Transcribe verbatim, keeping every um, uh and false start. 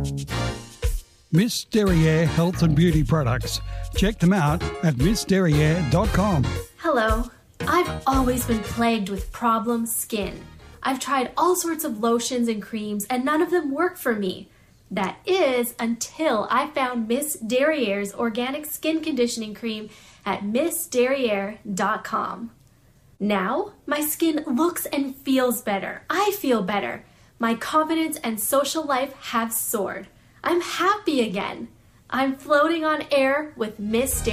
Miss Derriere Health and Beauty Products. Check them out at miss derriere dot com. Hello. I've always been plagued with problem skin. I've tried all sorts of lotions and creams and none of them work for me. That is until I found Miss Derriere's organic skin conditioning cream at miss derriere dot com. Now, my skin looks and feels better. I feel better. My confidence and social life have soared. I'm happy again. I'm floating on air with Miss Derriere.